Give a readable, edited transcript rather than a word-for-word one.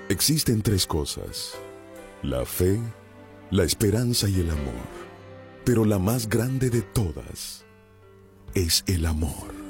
Existen tres cosas: la fe, la esperanza y el amor. Pero la más grande de todas es el amor.